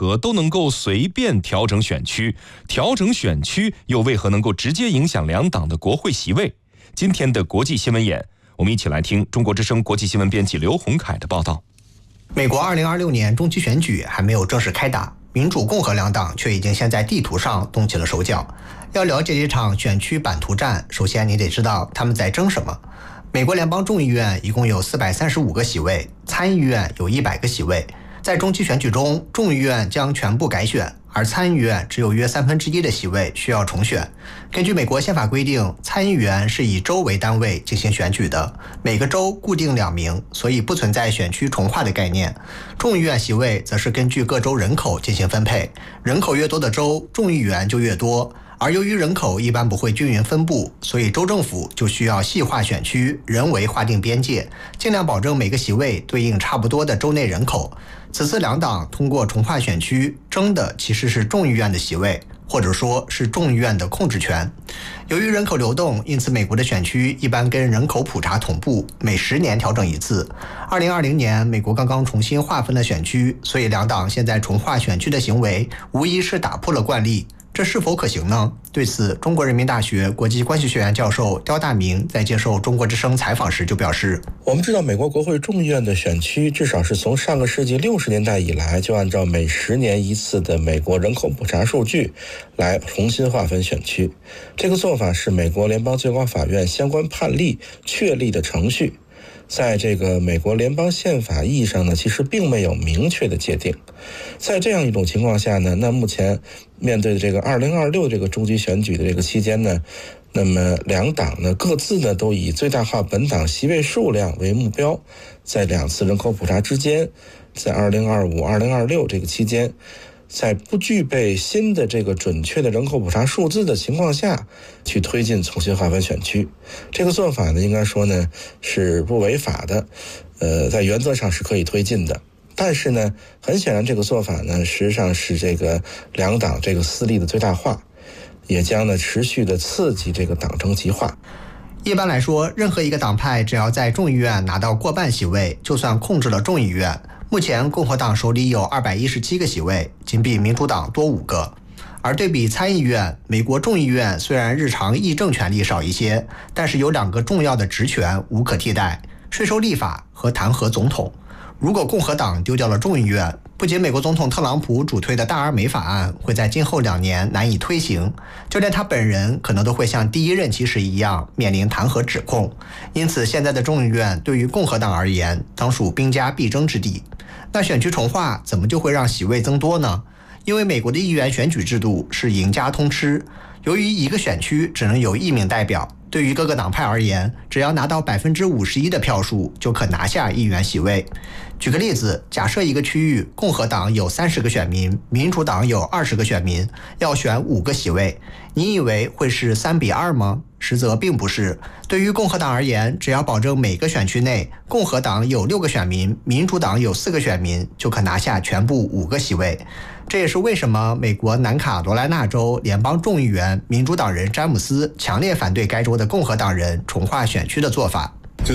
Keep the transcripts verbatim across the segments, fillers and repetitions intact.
何都能够随便调整选区？调整选区又为何能够直接影响两党的国会席位？今天的国际新闻眼，我们一起来听中国之声国际新闻编辑刘洪凯的报道。 美国二零二六年中期选举还没有正式开打，民主共和两党却已经先在地图上动起了手脚。要了解这场选区版图战，首先你得知道他们在争什么。美国联邦众议院一共有四百三十五个席位，参议院有一百个席位。在中期选举中，众议院将全部改选，而参议院只有约三分之一的席位需要重选。根据美国宪法规定，参议员是以州为单位进行选举的，每个州固定两名，所以不存在选区重划的概念。众议院席位则是根据各州人口进行分配，人口越多的州，众议员就越多。而由于人口一般不会均匀分布，所以州政府就需要细化选区，人为划定边界，尽量保证每个席位对应差不多的州内人口。此次两党通过重划选区，争的其实是众议院的席位，或者说是众议院的控制权。由于人口流动，因此美国的选区一般跟人口普查同步，每十年调整一次。二零二零年，美国刚刚重新划分了选区，所以两党现在重划选区的行为，无疑是打破了惯例。这是否可行呢？对此，中国人民大学国际关系学院教授刁大明在接受中国之声采访时就表示， 我们知道美国国会众议院的选区至少是从上个世纪六十年代以来就按照每十年一次的美国人口普查数据来重新划分选区。这个做法是美国联邦最高法院相关判例确立的程序，在这个美国联邦宪法意义上呢，其实并没有明确的界定。在这样一种情况下呢，那目前面对的这个二零二六这个中期选举的这个期间呢，那么两党呢各自呢都以最大化本党席位数量为目标，在两次人口普查之间，在二零二五、二零二六这个期间，在不具备新的这个准确的人口普查数字的情况下，去推进重新划分选区。这个做法呢，应该说呢是不违法的，呃，在原则上是可以推进的。但是呢，很显然这个做法呢，实际上是这个两党这个私利的最大化，也将呢持续的刺激这个党争极化。 一般来说，任何一个党派只要在众议院拿到过半席位，就算控制了众议院。目前共和党手里有二百一十七个席位，仅比民主党多五个。而对比参议院，美国众议院虽然日常议政权力少一些，但是有两个重要的职权无可替代：税收立法和弹劾总统。如果共和党丢掉了众议院，不仅美国总统特朗普主推的大而美法案会在今后两年难以推行，就连他本人可能都会像第一任期时一样面临弹劾指控。因此现在的众议院对于共和党而言当属兵家必争之地。那选区重划怎么就会让席位增多呢？因为美国的议员选举制度是赢家通吃，由于一个选区只能有一名代表，对于各个党派而言，只要拿到百分之五十一的票数就可拿下议员席位。举个例子，假设一个区域共和党有三十个选民，民主党有二十个选民，要选五个席位，你以为会是三比二吗？实则并不是。对于共和党而言，只要保证每个选区内共和党有六个选民，民主党有四个选民，就可拿下全部五个席位。这也是为什么美国南卡罗来纳州联邦众议员民主党人詹姆斯强烈反对该州的共和党人重划选区的做法。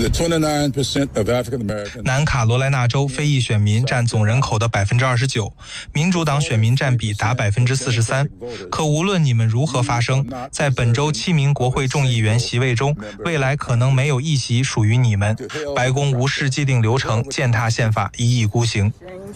南卡罗来纳州非裔选民占总人口的 百分之二十九， 民主党选民占比达 百分之四十三。 可无论你们如何发声，在本州七名国会众议员席位中，未来可能没有一席属于你们。白宫无视既定流程，践踏宪法，一意孤行。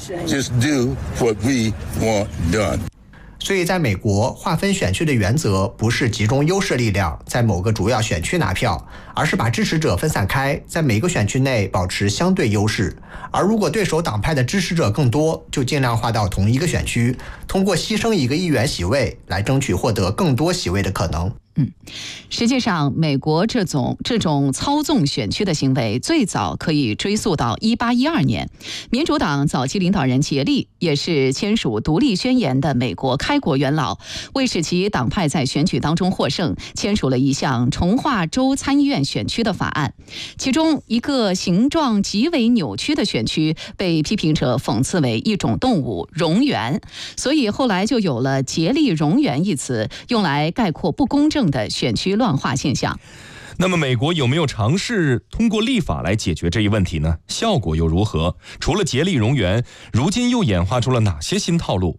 所以在美国，划分选区的原则不是集中优势力量在某个主要选区拿票，而是把支持者分散开，在每个选区内保持相对优势。而如果对手党派的支持者更多，就尽量划到同一个选区，通过牺牲一个议员席位来争取获得更多席位的可能。 嗯，实际上，美国这种这种操纵选区的行为最早可以追溯到一八一二年，民主党早期领导人杰利也是签署独立宣言的美国开国元老，为使其党派在选举当中获胜，签署了一项重划州参议院选区的法案。其中一个形状极为扭曲的选区被批评者讽刺为一种动物——蝾螈，所以后来就有了杰利蝾螈一词，用来概括不公正的选区乱划现象。 那么美国有没有尝试通过立法来解决这一问题呢？效果又如何？除了竭力蝾螈，如今又演化出了哪些新套路？